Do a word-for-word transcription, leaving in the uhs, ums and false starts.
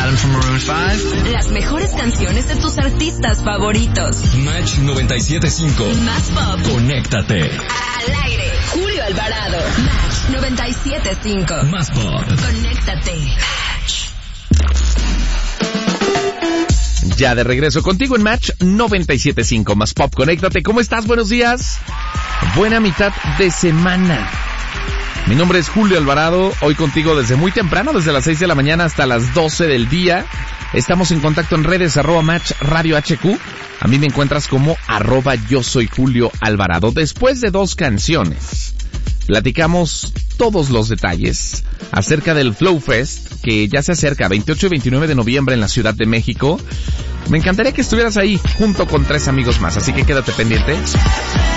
Adam from Maroon five. Las mejores canciones de tus artistas favoritos. Match noventa y siete punto cinco. Más pop. Conéctate. Al aire. Julio Alvarado. Match noventa y siete punto cinco. Más pop. Conéctate. Ya de regreso contigo en Match noventa y siete punto cinco. Más pop. Conéctate. ¿Cómo estás? Buenos días. Buena mitad de semana. Mi nombre es Julio Alvarado, hoy contigo desde muy temprano, desde las seis de la mañana hasta las doce del día. Estamos en contacto en redes, arroba Match Radio H Q. A mí me encuentras como arroba yo soy Julio Alvarado. Después de dos canciones, platicamos todos los detalles acerca del Flow Fest, que ya se acerca, veintiocho y veintinueve de noviembre en la Ciudad de México. Me encantaría que estuvieras ahí, junto con tres amigos más, así que quédate pendiente.